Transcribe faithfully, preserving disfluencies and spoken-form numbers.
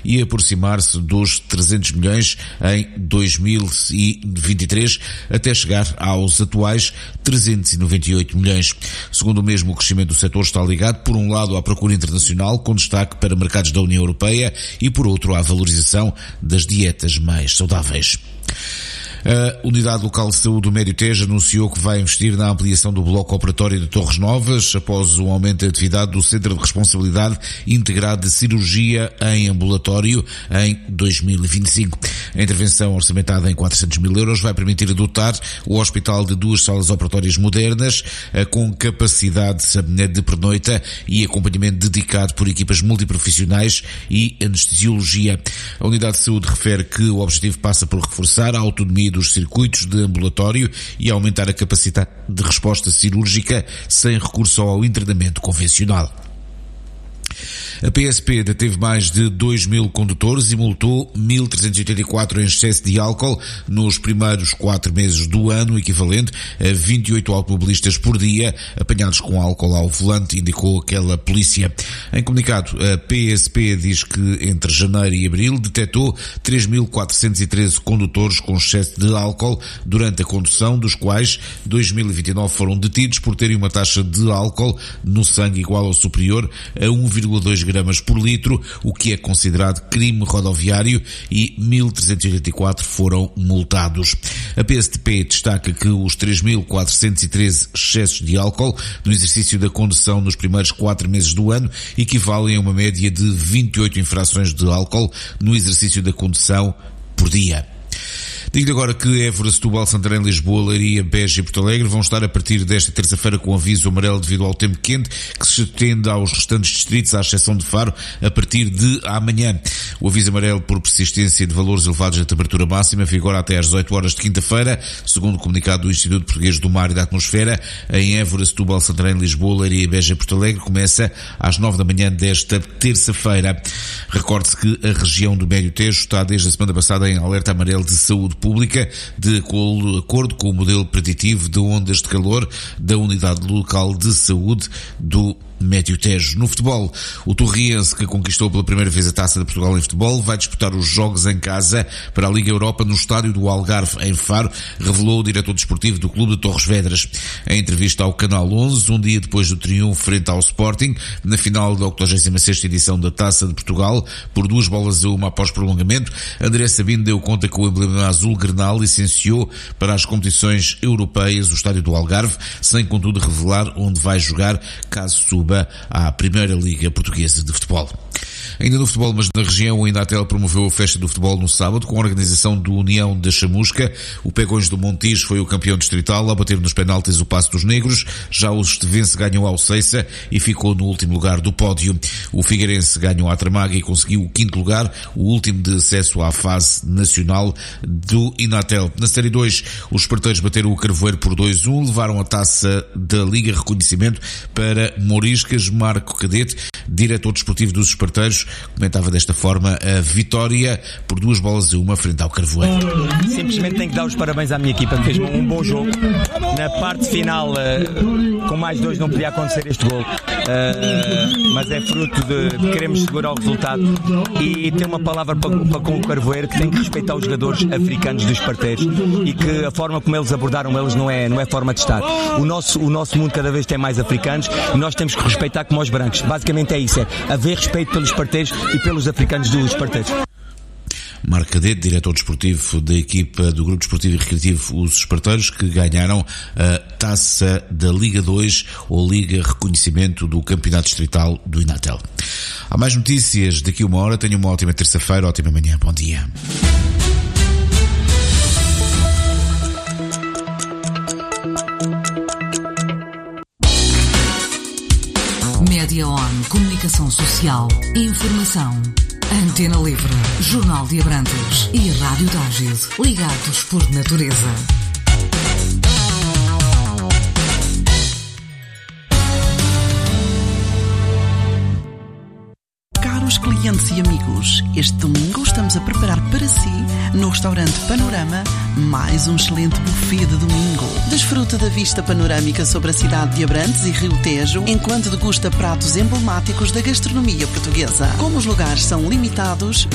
e aproximar-se dos trezentos milhões em dois mil e vinte e três, até chegar aos atuais trezentos e noventa e oito milhões. Segundo o mesmo, o crescimento do setor está ligado, por um lado, à procura internacional, com destaque para mercados da União Europeia, e por outro, à valorização das dietas mais saudáveis. A Unidade Local de Saúde do Médio Tejo anunciou que vai investir na ampliação do bloco operatório de Torres Novas após o aumento da atividade do Centro de Responsabilidade Integrado de Cirurgia em Ambulatório em dois mil e vinte e cinco. A intervenção, orçamentada em quatrocentos mil euros, vai permitir dotar o hospital de duas salas operatórias modernas com capacidade de pernoita e acompanhamento dedicado por equipas multiprofissionais e anestesiologia. A Unidade de Saúde refere que o objetivo passa por reforçar a autonomia dos circuitos de ambulatório e aumentar a capacidade de resposta cirúrgica sem recurso ao internamento convencional. A P S P deteve mais de dois mil condutores e multou mil trezentos e oitenta e quatro em excesso de álcool nos primeiros quatro meses do ano, equivalente a vinte e oito automobilistas por dia apanhados com álcool ao volante, indicou aquela polícia. Em comunicado, a P S P diz que entre janeiro e abril detectou três mil quatrocentos e treze condutores com excesso de álcool durante a condução, dos quais dois mil e vinte e nove foram detidos por terem uma taxa de álcool no sangue igual ou superior a um vírgula dois gramas por litro, o que é considerado crime rodoviário, e mil trezentos e oitenta e quatro foram multados. A P S P destaca que os três mil quatrocentos e treze excessos de álcool no exercício da condução nos primeiros quatro meses do ano equivalem a uma média de vinte e oito infrações de álcool no exercício da condução por dia. Digo agora que Évora, Setúbal, Santarém, Lisboa, Leiria, Beja e Porto Alegre vão estar a partir desta terça-feira com aviso amarelo devido ao tempo quente, que se estende aos restantes distritos, à exceção de Faro, a partir de amanhã. O aviso amarelo por persistência de valores elevados da temperatura máxima vigora até às dezoito horas de quinta-feira, segundo o comunicado do Instituto Português do Mar e da Atmosfera. Em Évora, Setúbal, Santarém, Lisboa, Leiria, Beja e Porto Alegre começa às nove da manhã desta terça-feira. Recorde-se que a região do Médio Tejo está desde a semana passada em alerta amarelo de saúde pública, de acordo com o modelo preditivo de ondas de calor da Unidade Local de Saúde do Médio Tejo. No futebol, o Torriense, que conquistou pela primeira vez a Taça de Portugal em futebol, vai disputar os jogos em casa para a Liga Europa no estádio do Algarve, em Faro, revelou o diretor desportivo do clube de Torres Vedras. Em entrevista ao Canal onze, um dia depois do triunfo frente ao Sporting, na final da octogésima sexta edição da Taça de Portugal, por duas bolas a uma após prolongamento, André Sabino deu conta que o emblema azul-grenal licenciou para as competições europeias o estádio do Algarve, sem contudo revelar onde vai jogar, caso suba à Primeira Liga Portuguesa de Futebol. Ainda no futebol, mas na região, o Inatel promoveu a festa do futebol no sábado com a organização do União da Chamusca. O Pegões do Montijo foi o campeão distrital ao bater nos penaltis o Passo dos Negros. Já o Estevense ganhou ao Ceiça e ficou no último lugar do pódio. O Figueirense ganhou à Tramaga e conseguiu o quinto lugar, o último de acesso à fase nacional do Inatel. Na Série dois, os esparteiros bateram o Carvoeiro por dois a um, levaram a taça da Liga Reconhecimento para Moriscas. Marco Cadete, diretor desportivo dos esparteiros, comentava desta forma a vitória por duas bolas a uma frente ao Carvoeiro. Simplesmente tenho que dar os parabéns à minha equipa, que fez um bom jogo. Na parte final, uh, com mais dois não podia acontecer este gol, uh, mas é fruto de, de queremos segurar o resultado. E tem uma palavra para, para com o Carvoeiro, que tem que respeitar os jogadores africanos dos esparteiros e que a forma como eles abordaram eles não é, não é forma de estar. O nosso, o nosso mundo cada vez tem mais africanos e nós temos que respeitar como os brancos. Basicamente é isso, é haver respeito pelos esparteiros e pelos africanos dos esparteiros. Marco Cadete, diretor desportivo da equipa do Grupo Desportivo e Recreativo Os Esparteiros, que ganharam a taça da Liga dois ou Liga Reconhecimento do Campeonato Distrital do Inatel. Há mais notícias daqui a uma hora. Tenha uma ótima terça-feira, ótima manhã. Bom dia. Média On, comunicação social, informação. Antena Livre, Jornal de Abrantes e Rádio Tágide, ligados por natureza. Caros clientes e amigos, este domingo estamos a preparar para si, no restaurante Panorama, mais um excelente buffet de domingo. Desfruta da vista panorâmica sobre a cidade de Abrantes e Rio Tejo, enquanto degusta pratos emblemáticos da gastronomia portuguesa. Como os lugares são limitados,